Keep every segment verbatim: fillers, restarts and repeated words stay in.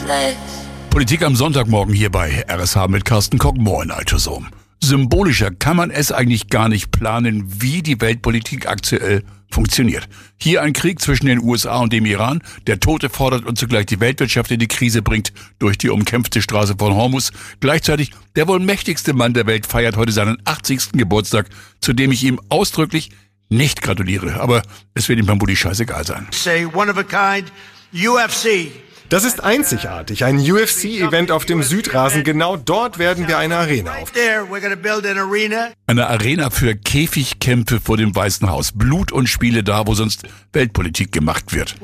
Politik am Sonntagmorgen hier bei R S H mit Carsten Koch. Moin, Altosom. Symbolischer kann man es eigentlich gar nicht planen, wie die Weltpolitik aktuell funktioniert. Hier ein Krieg zwischen den U S A und dem Iran, der Tote fordert und zugleich die Weltwirtschaft in die Krise bringt durch die umkämpfte Straße von Hormuz. Gleichzeitig der wohl mächtigste Mann der Welt feiert heute seinen achtzigsten Geburtstag, zu dem ich ihm ausdrücklich nicht gratuliere. Aber es wird ihm beim Bulli scheißegal sein. Say one of a kind, U F C. Das ist einzigartig, ein U F C-Event auf dem Südrasen. Genau dort werden wir eine Arena aufbauen. Eine Arena für Käfigkämpfe vor dem Weißen Haus. Blut und Spiele da, wo sonst Weltpolitik gemacht wird.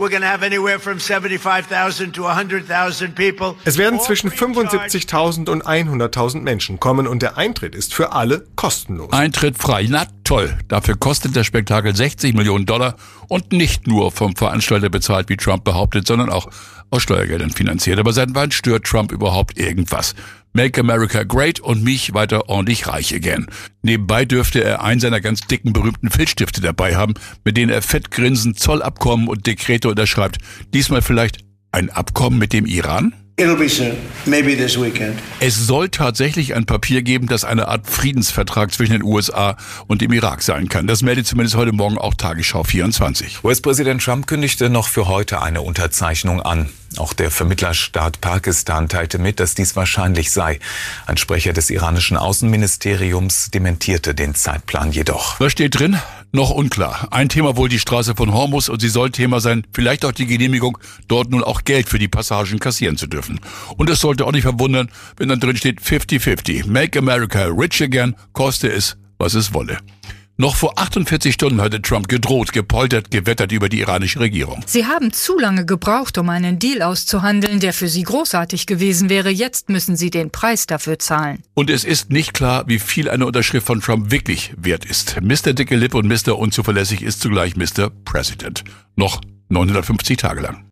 Es werden zwischen fünfundsiebzigtausend und hunderttausend Menschen kommen und der Eintritt ist für alle kostenlos. Eintritt frei, na toll. Dafür kostet das Spektakel sechzig Millionen Dollar und nicht nur vom Veranstalter bezahlt, wie Trump behauptet, sondern auch aus Steuergeldern finanziert. Aber seit wann stört Trump überhaupt irgendwas? Make America Great und mich weiter ordentlich reich again. Nebenbei dürfte er einen seiner ganz dicken berühmten Filzstifte dabei haben, mit denen er fettgrinsend Zollabkommen und Dekrete unterschreibt. Diesmal vielleicht ein Abkommen mit dem Iran? It'll be soon, maybe this weekend. Es soll tatsächlich ein Papier geben, das eine Art Friedensvertrag zwischen den U S A und dem Irak sein kann. Das meldet zumindest heute Morgen auch Tagesschau vierundzwanzig. U S-Präsident Trump kündigte noch für heute eine Unterzeichnung an. Auch der Vermittlerstaat Pakistan teilte mit, dass dies wahrscheinlich sei. Ein Sprecher des iranischen Außenministeriums dementierte den Zeitplan jedoch. Was steht drin? Noch unklar. Ein Thema wohl die Straße von Hormuz und sie soll Thema sein, vielleicht auch die Genehmigung, dort nun auch Geld für die Passagen kassieren zu dürfen. Und es sollte auch nicht verwundern, wenn dann drin steht fifty fifty. Make America rich again, koste es, was es wolle. Noch vor achtundvierzig Stunden hatte Trump gedroht, gepoltert, gewettert über die iranische Regierung. Sie haben zu lange gebraucht, um einen Deal auszuhandeln, der für Sie großartig gewesen wäre. Jetzt müssen Sie den Preis dafür zahlen. Und es ist nicht klar, wie viel eine Unterschrift von Trump wirklich wert ist. Mister Dicke Lippe und Mister Unzuverlässig ist zugleich Mister President. Noch neunhundertfünfzig Tage lang.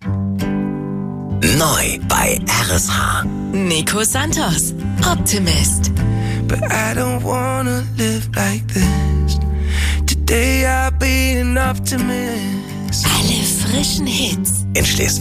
Neu bei R S H. Nico Santos, Optimist. But I don't wanna live like this. Today I'll be an optimist. Alle frischen Hits In Schleswig.